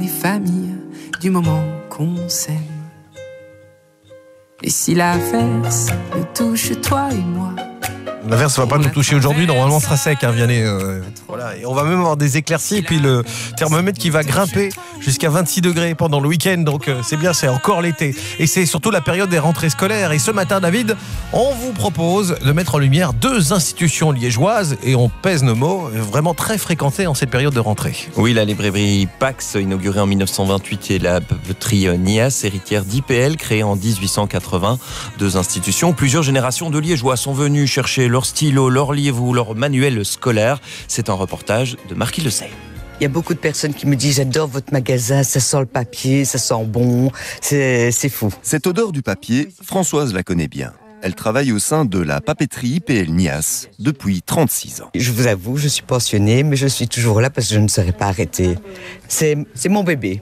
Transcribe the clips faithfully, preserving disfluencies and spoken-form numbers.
les familles du moment qu'on s'aime. Et si l'averse nous touche toi et moi, l'averse ne va pas nous toucher aujourd'hui, normalement ce sera sec, hein, Vianney. Euh, voilà. Et on va même avoir des éclaircies, et puis le thermomètre qui va grimper jusqu'à vingt-six degrés pendant le week-end, donc euh, c'est bien, c'est encore l'été. Et c'est surtout la période des rentrées scolaires. Et ce matin, David, on vous propose de mettre en lumière deux institutions liégeoises, et on pèse nos mots, vraiment très fréquentées en cette période de rentrée. Oui, la librairie Pax, inaugurée en mille neuf cent vingt-huit, et la papeterie Nias, héritière d'I P L, créée en dix-huit cent quatre-vingts. Deux institutions, plusieurs générations de Liégeois sont venus chercher leur stylo, leur livre ou leur manuel scolaire. C'est un reportage de Marquis Le Sey. Il y a beaucoup de personnes qui me disent « J'adore votre magasin, ça sent le papier, ça sent bon, c'est, c'est fou ». Cette odeur du papier, Françoise la connaît bien. Elle travaille au sein de la papeterie I P L Nias depuis trente-six ans. Je vous avoue, je suis pensionnée, mais je suis toujours là parce que je ne serai pas arrêtée. C'est, c'est mon bébé.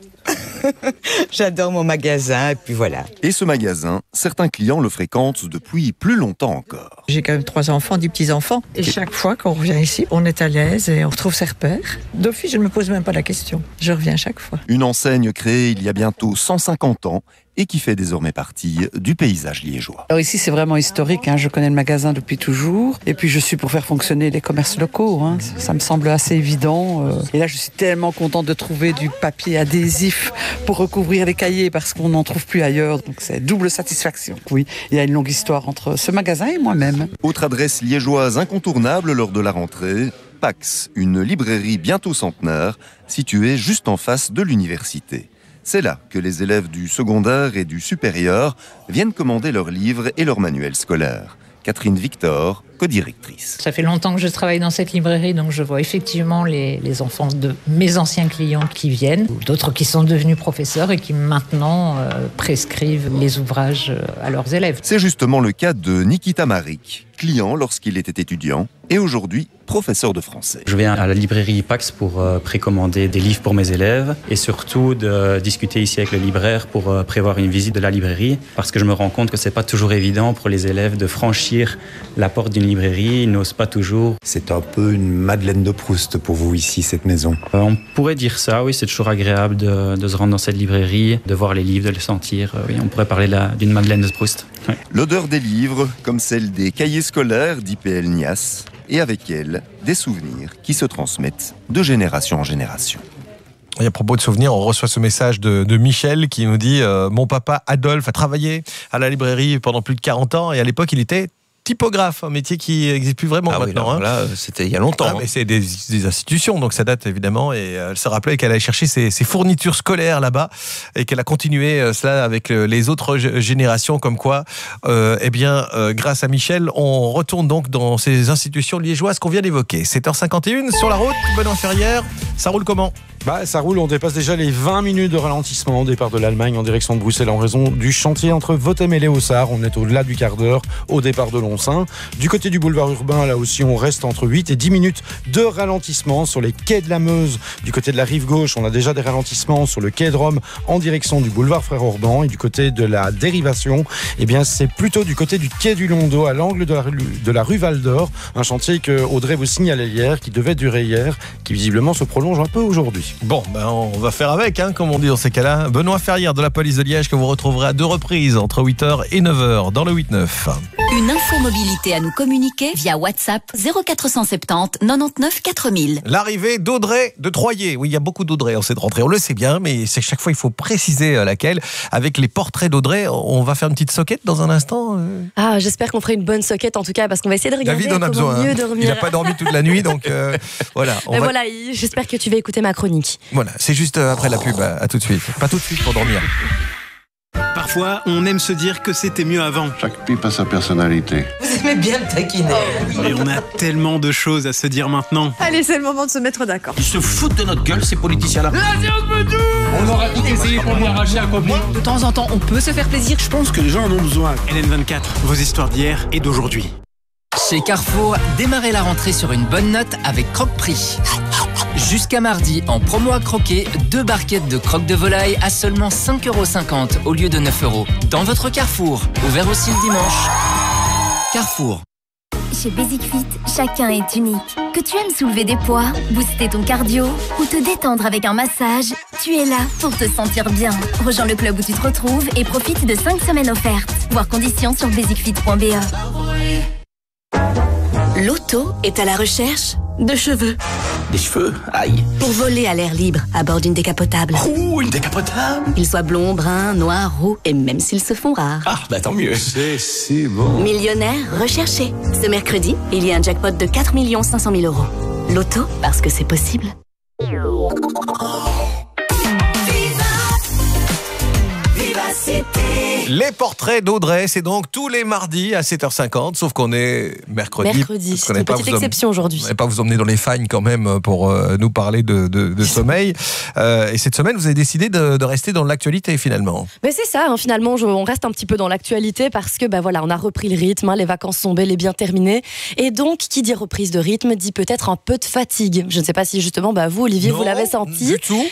J'adore mon magasin et puis voilà. Et ce magasin, certains clients le fréquentent depuis plus longtemps encore. J'ai quand même trois enfants, dix petits-enfants. Et chaque fois qu'on revient ici, on est à l'aise et on retrouve ses repères. D'office, je ne me pose même pas la question. Je reviens chaque fois. Une enseigne créée il y a bientôt cent cinquante ans et qui fait désormais partie du paysage liégeois. Alors ici, c'est vraiment historique, hein. Je connais le magasin depuis toujours. Et puis, je suis pour faire fonctionner les commerces locaux, hein. Ça me semble assez évident. Et là, je suis tellement contente de trouver du papier adhésif pour recouvrir les cahiers parce qu'on n'en trouve plus ailleurs. Donc, c'est double satisfaction. Oui, il y a une longue histoire entre ce magasin et moi-même. Autre adresse liégeoise incontournable lors de la rentrée, Pax, une librairie bientôt centenaire, située juste en face de l'université. C'est là que les élèves du secondaire et du supérieur viennent commander leurs livres et leurs manuels scolaires. Catherine Victor, co-directrice. Ça fait longtemps que je travaille dans cette librairie, donc je vois effectivement les, les enfants de mes anciens clients qui viennent, ou d'autres qui sont devenus professeurs et qui maintenant euh, prescrivent les ouvrages à leurs élèves. C'est justement le cas de Nikita Marik, client lorsqu'il était étudiant et aujourd'hui professeur de français. Je viens à la librairie Pax pour euh, précommander des livres pour mes élèves et surtout de discuter ici avec le libraire pour euh, prévoir une visite de la librairie parce que je me rends compte que c'est pas toujours évident pour les élèves de franchir la porte d'une librairie, ils n'osent pas toujours. C'est un peu une Madeleine de Proust pour vous ici, cette maison. Euh, on pourrait dire ça, oui, c'est toujours agréable de, de se rendre dans cette librairie, de voir les livres, de les sentir. Euh, oui, on pourrait parler là, d'une Madeleine de Proust. Oui. L'odeur des livres, comme celle des cahiers scolaires d'I P L Nias, et avec elle, des souvenirs qui se transmettent de génération en génération. Et à propos de souvenirs, on reçoit ce message de, de Michel qui nous dit euh, « Mon papa Adolphe a travaillé à la librairie pendant plus de quarante ans et à l'époque, il était typographe, un métier qui n'existe plus vraiment ah maintenant. Oui, là, hein. là, c'était il y a longtemps. Ah, mais c'est des, des institutions, donc ça date évidemment. Et elle se rappelait qu'elle allait chercher ses, ses fournitures scolaires là-bas et qu'elle a continué euh, cela avec le, les autres g- générations, comme quoi, euh, eh bien, euh, grâce à Michel, on retourne donc dans ces institutions liégeoises qu'on vient d'évoquer. sept heures cinquante et une sur la route, Benoît Ferrière. Ça roule comment ? Bah, ça roule, on dépasse déjà les vingt minutes de ralentissement au départ de l'Allemagne en direction de Bruxelles en raison du chantier entre Votem et Léossard. On est au-delà du quart d'heure au départ de Lonsin. Du côté du boulevard urbain, là aussi, on reste entre huit et dix minutes de ralentissement sur les quais de la Meuse. Du côté de la rive gauche, on a déjà des ralentissements sur le quai de Rome en direction du boulevard Frère-Orban. Et du côté de la dérivation, eh bien, c'est plutôt du côté du quai du Londo à l'angle de la rue, de la rue Val d'Or. Un chantier que Audrey vous signalait hier, qui devait durer hier, qui visiblement se prolonge un peu aujourd'hui. Bon, ben on va faire avec, hein, comme on dit dans ces cas-là. Benoît Ferrière de la police de Liège que vous retrouverez à deux reprises entre huit heures et neuf heures dans le huit neuf. Une info mobilité à nous communiquer via WhatsApp zéro quatre cent soixante-dix quatre-vingt-neuf quatre mille. L'arrivée d'Audrey de Troyer. Oui, il y a beaucoup d'Audrey en cette rentrée. On le sait bien, mais c'est chaque fois il faut préciser laquelle. Avec les portraits d'Audrey, on va faire une petite soquette dans un instant. Ah, j'espère qu'on fera une bonne soquette en tout cas, parce qu'on va essayer de regarder David en a comment besoin, mieux hein. dormir. Il n'a pas dormi toute la nuit, donc euh, voilà. On ben va... voilà, j'espère que tu vas écouter ma chronique. Voilà, c'est juste après la pub. À, à tout de suite. Pas tout de suite pour dormir. Parfois, on aime se dire que c'était mieux avant. Chaque pipe a sa personnalité. Vous aimez bien me taquiner. Et on a tellement de choses à se dire maintenant. Allez, c'est le moment de se mettre d'accord. Ils se foutent de notre gueule, ces politiciens-là. On aura tout essayé pour lui arracher un copie. De temps en temps, on peut se faire plaisir. Je pense que les gens en ont besoin. L N vingt-quatre, vos histoires d'hier et d'aujourd'hui. Chez Carrefour, démarrez la rentrée sur une bonne note avec Croque-Prix. Jusqu'à mardi, en promo à croquer, deux barquettes de croque de volaille à seulement cinq euros cinquante au lieu de neuf euros. Dans votre Carrefour, ouvert aussi le dimanche. Carrefour. Chez Basic Fit, chacun est unique. Que tu aimes soulever des poids, booster ton cardio ou te détendre avec un massage, tu es là pour te sentir bien. Rejoins le club où tu te retrouves et profite de cinq semaines offertes. Voir conditions sur basic fit point b e. L'auto est à la recherche de cheveux. Des cheveux? Aïe. Pour voler à l'air libre à bord d'une décapotable. Ouh, une décapotable? Qu'ils soient blonds, bruns, noirs, roux et même s'ils se font rares. Ah, bah tant mieux. C'est si bon. Millionnaire recherché. Ce mercredi, il y a un jackpot de quatre millions cinq cent mille euros. L'auto, parce que c'est possible. Les portraits d'Audrey, c'est donc tous les mardis à sept heures cinquante, sauf qu'on est mercredi. Mercredi, c'est une petite exception aujourd'hui. On n'allait pas vous emmener dans les fagnes quand même pour euh, nous parler de, de, de sommeil. Euh, et cette semaine, vous avez décidé de, de rester dans l'actualité finalement. Mais c'est ça, hein, finalement, je, on reste un petit peu dans l'actualité parce que bah, voilà, on a repris le rythme, hein, les vacances sont bel et bien terminées. Et donc, qui dit reprise de rythme, dit peut-être un peu de fatigue. Je ne sais pas si justement, bah, vous, Olivier, non, vous l'avez senti. Du tout.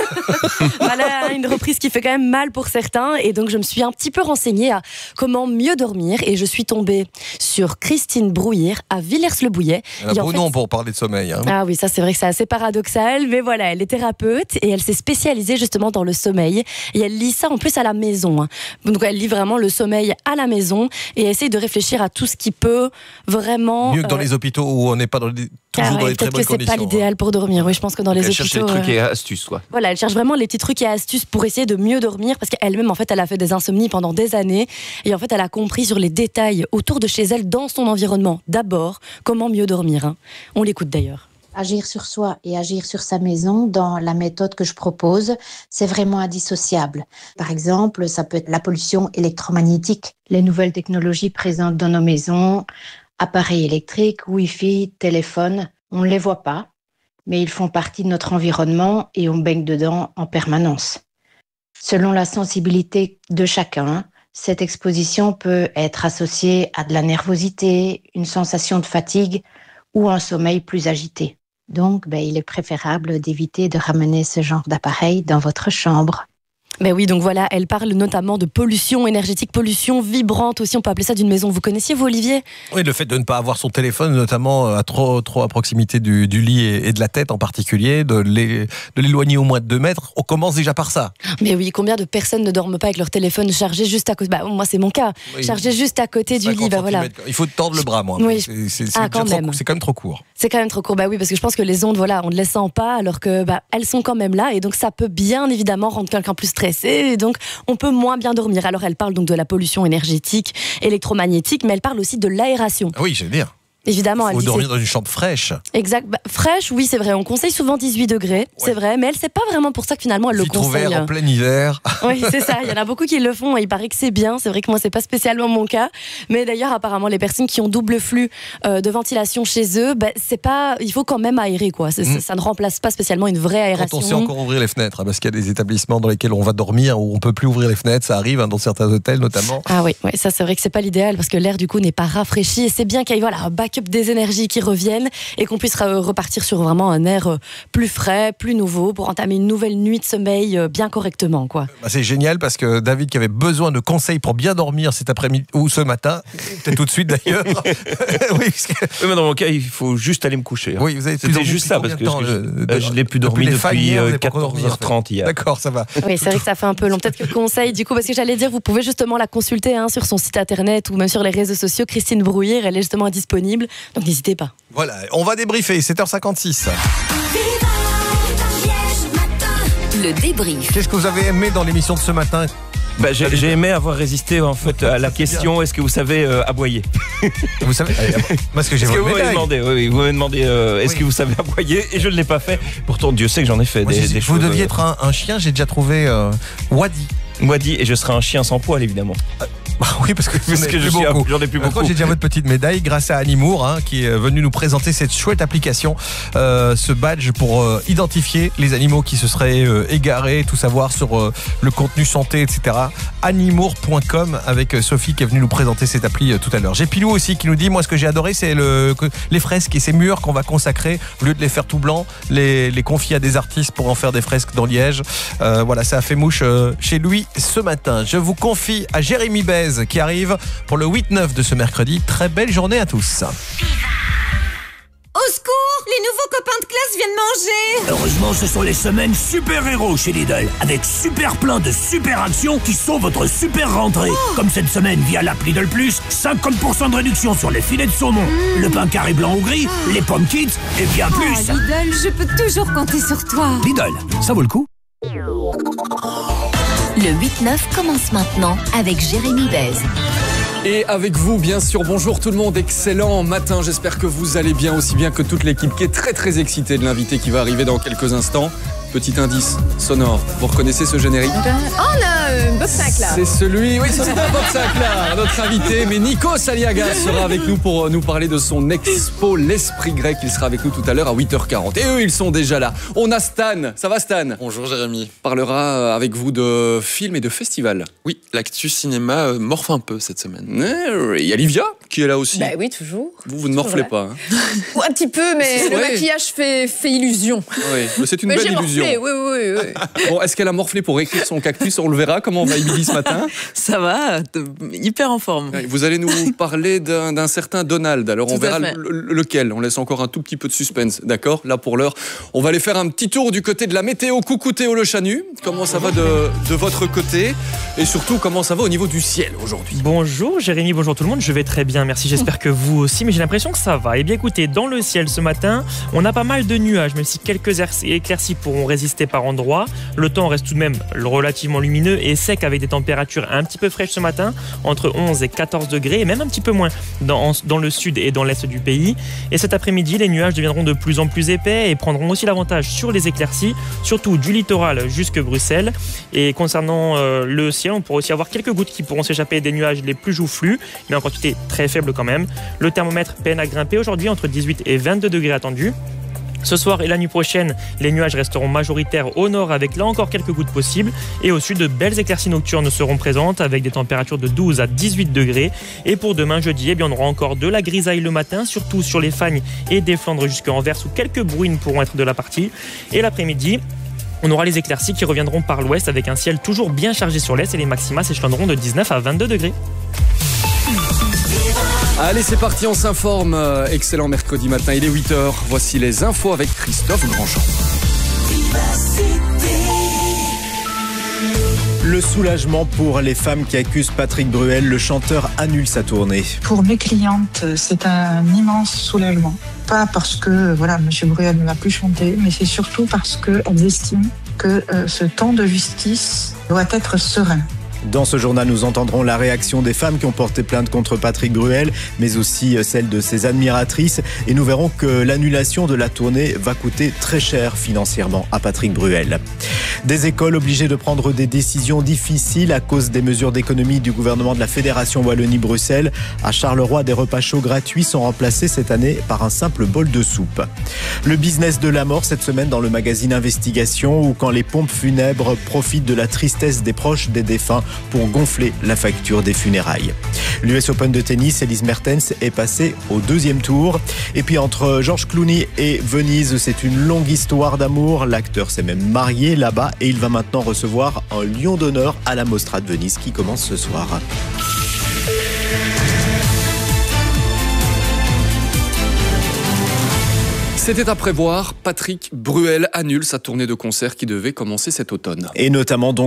Voilà, une reprise qui fait quand même mal pour certains. Et donc, je me suis un petit peu renseignée à comment mieux dormir et je suis tombée sur Christine Brouillère à Villers-le-Bouillet. Il y a un beau nom pour parler de sommeil. Hein. Ah oui, ça c'est vrai que c'est assez paradoxal, mais voilà, elle est thérapeute et elle s'est spécialisée justement dans le sommeil et elle lit ça en plus à la maison. Hein. Donc elle lit vraiment le sommeil à la maison et essaye de réfléchir à tout ce qui peut vraiment... Mieux que dans euh... les hôpitaux où on n'est pas dans les... toujours ah ouais, dans les très bonnes conditions. Peut-être que c'est pas l'idéal pour dormir. Oui, je pense que dans les elle hôpitaux... Elle cherche les trucs euh... et astuces, quoi. Voilà, elle cherche vraiment les petits trucs et astuces pour essayer de mieux dormir parce qu'elle-même, en fait, elle a fait des insomnies pendant des années et en fait, elle a compris sur les détails autour de chez elle, dans son environnement. D'abord, comment mieux dormir. Hein. On l'écoute d'ailleurs. Agir sur soi et agir sur sa maison dans la méthode que je propose, c'est vraiment indissociable. Par exemple, ça peut être la pollution électromagnétique, les nouvelles technologies présentes dans nos maisons, appareils électriques, Wi-Fi, téléphone, on ne les voit pas, mais ils font partie de notre environnement et on baigne dedans en permanence. Selon la sensibilité de chacun, cette exposition peut être associée à de la nervosité, une sensation de fatigue ou un sommeil plus agité. Donc, ben, il est préférable d'éviter de ramener ce genre d'appareil dans votre chambre. Ben oui, donc voilà, elle parle notamment de pollution énergétique, pollution vibrante aussi, on peut appeler ça d'une maison. Vous connaissiez, vous, Olivier ? Oui, le fait de ne pas avoir son téléphone, notamment à trop, trop à proximité du, du lit et, et de la tête en particulier, de, les, de l'éloigner au moins de deux mètres, on commence déjà par ça. Mais oui, combien de personnes ne dorment pas avec leur téléphone chargé juste à côté ? Bah, moi, c'est mon cas, oui. Chargé juste à côté du lit. Bah, voilà. Il faut tordre le bras, moi. Oui. C'est, c'est, c'est, ah, quand trop, même. c'est quand même trop court. C'est quand même trop court, bah oui, parce que je pense que les ondes, voilà, on ne les sent pas, alors que bah, elles sont quand même là, et donc ça peut bien évidemment rendre quelqu'un plus stressé, et donc on peut moins bien dormir. Alors elle parle donc de la pollution énergétique, électromagnétique, mais elle parle aussi de l'aération. Ah oui, je veux dire. Évidemment, il faut elle dormir dit, dans une chambre fraîche. Exact. Bah, fraîche, oui, c'est vrai. On conseille souvent dix-huit degrés, ouais. C'est vrai, mais elle, c'est pas vraiment pour ça que finalement elle Vitre le conseille. Ouvert en plein hiver. Oui, c'est ça. Il y en a beaucoup qui le font et il paraît que c'est bien. C'est vrai que moi, c'est pas spécialement mon cas. Mais d'ailleurs, apparemment, les personnes qui ont double flux euh, de ventilation chez eux, bah, c'est pas. Il faut quand même aérer, quoi. C'est, mmh. Ça ne remplace pas spécialement une vraie aération. Quand on sait encore ouvrir les fenêtres, hein, parce qu'il y a des établissements dans lesquels on va dormir où on peut plus ouvrir les fenêtres, ça arrive hein, dans certains hôtels notamment. Ah oui, ouais, ça c'est vrai que c'est pas l'idéal parce que l'air du coup n'est pas rafraîchi et c'est bien qu'il y ait voilà, un backup des énergies qui reviennent et qu'on puisse repartir sur vraiment un air plus frais, plus nouveau pour entamer une nouvelle nuit de sommeil bien correctement, quoi. Bah c'est génial parce que David qui avait besoin de conseils pour bien dormir cet après-midi ou ce matin, peut-être tout de suite d'ailleurs. Oui, parce que... oui, mais dans mon cas, il faut juste aller me coucher. Hein. Oui, vous avez C'était juste ça parce que, temps, parce que le, je, je l'ai plus dormi depuis, depuis quatorze heures trente hier. D'accord, ça va. Oui, c'est vrai que ça fait un peu long. Peut-être que le conseil, du coup, parce que j'allais dire, vous pouvez justement la consulter hein, sur son site internet ou même sur les réseaux sociaux. Christine Brouillère, elle est justement disponible, donc n'hésitez pas. Voilà, on va débriefer, sept heures cinquante-six. Le débrief. Qu'est-ce que vous avez aimé dans l'émission de ce matin ? Bah, j'ai, j'ai aimé avoir résisté en fait à la question est-ce que vous savez euh, aboyer. Vous savez parce que j'ai votre médaille. Vous m'avez demandé, oui, vous m'avez demandé euh, est-ce oui. que vous savez aboyer et je ne l'ai pas fait. Pourtant Dieu sait que j'en ai fait. Moi, des, des vous choses. Vous deviez être un, un chien, j'ai déjà trouvé euh, Wadi. Wadi et je serai un chien sans poil évidemment. Euh, bah oui parce que, parce que je suis à, j'en ai plus beaucoup. Quand j'ai déjà votre petite médaille grâce à Animour hein, qui est venu nous présenter cette chouette application, euh, ce badge pour euh, identifier les animaux qui se seraient euh, égarés, tout savoir sur euh, le contenu santé, et cetera. Animour point com avec Sophie qui est venue nous présenter cette appli euh, tout à l'heure. J'ai Pilou aussi qui nous dit moi ce que j'ai adoré c'est le, que, les fresques et ces murs qu'on va consacrer au lieu de les faire tout blancs, les, les confier à des artistes pour en faire des fresques dans Liège. Euh, voilà ça a fait mouche euh, chez lui ce matin. Je vous confie à Jérémy Bell Bez qui arrive pour le huit neuf de ce mercredi. Très belle journée à tous. Au secours, les nouveaux copains de classe viennent manger. Heureusement, ce sont les semaines super-héros chez Lidl, avec super plein de super actions qui sont votre super rentrée. Oh. Comme cette semaine via l'app Lidl Plus, cinquante pour cent de réduction sur les filets de saumon, mmh. le pain carré blanc ou gris, oh. les pommes kids et bien oh, plus. Lidl, je peux toujours compter sur toi. Lidl, ça vaut le coup. Le huit neuf commence maintenant avec Jérémy Bez. Et avec vous, bien sûr. Bonjour tout le monde, excellent matin. J'espère que vous allez bien, aussi bien que toute l'équipe qui est très très excitée de l'invité qui va arriver dans quelques instants. Petit indice sonore, vous reconnaissez ce générique? Oh, on a un box cinq là. C'est celui, oui, c'est un box cinq là, notre invité. Mais Nico Saliaga sera avec nous pour nous parler de son expo L'Esprit Grec. Il sera avec nous tout à l'heure à huit heures quarante. Et eux, ils sont déjà là. On a Stan. Ça va, Stan? Bonjour, Jérémy. On parlera avec vous de films et de festivals. Oui, l'actu cinéma euh, morfe un peu cette semaine. Il y a Livia qui est là aussi. Bah oui, toujours. Vous, vous ne morflez pas. Hein. Un petit peu, mais le ouais. maquillage fait, fait illusion. Oui, mais c'est une mais belle j'ai illusion. Morflé, oui, oui, oui. Bon, est-ce qu'elle a morflé pour écrire son cactus? On le verra. Comment va Émilie ce matin? Ça va, hyper en forme. Vous allez nous parler d'un, d'un certain Donald. Alors on Tout verra le, lequel. On laisse encore un tout petit peu de suspense, d'accord? Là pour l'heure, on va aller faire un petit tour du côté de la météo. Coucou Théo Le Chanu. Comment ça va de, de votre côté? Et surtout, comment ça va au niveau du ciel aujourd'hui? Bonjour Jérémy, bonjour tout le monde. Je vais très bien, merci. J'espère que vous aussi, mais j'ai l'impression que ça va. Eh bien écoutez, dans le ciel ce matin, on a pas mal de nuages, même si quelques éclaircies pourront résister par endroits. Le temps reste tout de même relativement lumineux et sec avec des températures un petit peu fraîches ce matin, entre onze et quatorze degrés, et même un petit peu moins dans, dans le sud et dans l'est du pays. Et cet après-midi, les nuages deviendront de plus en plus épais et prendront aussi l'avantage sur les éclaircies, surtout du littoral jusque Bruxelles. Et concernant euh, le ciel, on pourra aussi avoir quelques gouttes qui pourront s'échapper des nuages les plus joufflus, mais en quantité très faible quand même. Le thermomètre peine à grimper aujourd'hui, entre dix-huit et vingt-deux degrés attendus. Ce soir et la nuit prochaine, les nuages resteront majoritaires au nord avec là encore quelques gouttes possibles. Et au sud, de belles éclaircies nocturnes seront présentes avec des températures de douze à dix-huit degrés. Et pour demain jeudi, eh bien, on aura encore de la grisaille le matin, surtout sur les Fagnes et des Flandres jusqu'à Anvers où quelques bruines pourront être de la partie. Et l'après-midi, on aura les éclaircies qui reviendront par l'ouest avec un ciel toujours bien chargé sur l'est et les maxima s'échelonneront de dix-neuf à vingt-deux degrés. Allez, c'est parti, on s'informe. Excellent mercredi matin, il est huit heures. Voici les infos avec Christophe Grandjean. Le soulagement pour les femmes qui accusent Patrick Bruel. Le chanteur annule sa tournée. Pour mes clientes, c'est un immense soulagement. Pas parce que voilà, M. Bruel ne va plus chanter, mais c'est surtout parce qu'elles estiment que euh, ce temps de justice doit être serein. Dans ce journal, nous entendrons la réaction des femmes qui ont porté plainte contre Patrick Bruel, mais aussi celle de ses admiratrices. Et nous verrons que l'annulation de la tournée va coûter très cher financièrement à Patrick Bruel. Des écoles obligées de prendre des décisions difficiles à cause des mesures d'économie du gouvernement de la Fédération Wallonie-Bruxelles. À Charleroi, des repas chauds gratuits sont remplacés cette année par un simple bol de soupe. Le business de la mort cette semaine dans le magazine Investigation, où quand les pompes funèbres profitent de la tristesse des proches des défunts pour gonfler la facture des funérailles. L'U S Open de tennis, Elise Mertens est passée au deuxième tour. Et puis entre George Clooney et Venise, c'est une longue histoire d'amour. L'acteur s'est même marié là-bas et il va maintenant recevoir un lion d'honneur à la Mostra de Venise qui commence ce soir. C'était à prévoir, Patrick Bruel annule sa tournée de concert qui devait commencer cet automne. Et notamment donc